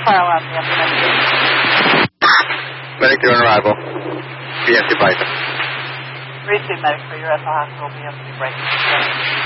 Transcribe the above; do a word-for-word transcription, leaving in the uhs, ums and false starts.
file out the information. Medic on arrival. B M C Bison. Receive medic for your at the hospital, B M C break.